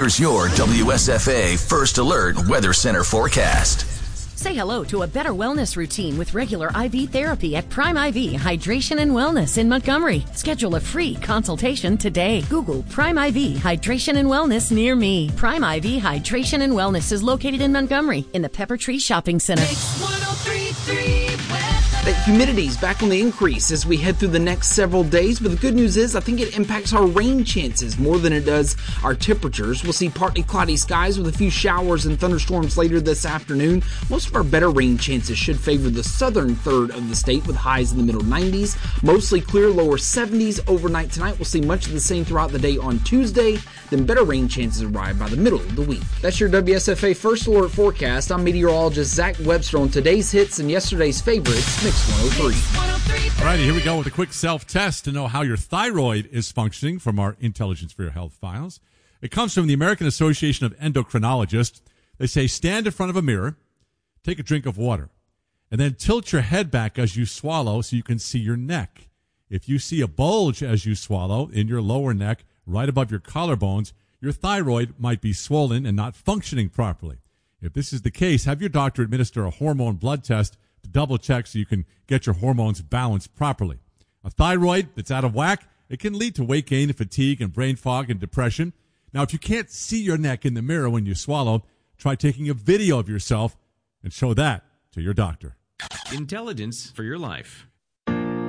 Here's your WSFA First Alert Weather Center forecast. Say hello to a better wellness routine with regular IV therapy at Prime IV Hydration and Wellness in Montgomery. Schedule a free consultation today. Google Prime IV Hydration and Wellness near me. Prime IV Hydration and Wellness is located in Montgomery in the Pepper Tree Shopping Center. Mix 103.3 weather. The humidity's back on the increase as we head through the next several days, but the good news is I think it impacts our rain chances more than it does our temperatures. We'll see partly cloudy skies with a few showers and thunderstorms later this afternoon. Most of our better rain chances should favor the southern third of the state with highs in the middle 90s. Mostly clear, lower 70s overnight tonight. We'll see much of the same throughout the day on Tuesday. Then better rain chances arrive by the middle of the week. That's your WSFA First Alert forecast. I'm meteorologist Zach Webster on today's hits and yesterday's favorites, Mix 103. All right, here we go with a quick self-test to know how your thyroid is functioning from our Intelligence for Your Health files. It comes from the American Association of Endocrinologists. They say stand in front of a mirror, take a drink of water, and then tilt your head back as you swallow so you can see your neck. If you see a bulge as you swallow in your lower neck, right above your collarbones, your thyroid might be swollen and not functioning properly. If this is the case, have your doctor administer a hormone blood test to double check so you can get your hormones balanced properly. A thyroid that's out of whack, it can lead to weight gain, fatigue, and brain fog and depression. Now, if you can't see your neck in the mirror when you swallow, try taking a video of yourself and show that to your doctor. Intelligence for your life.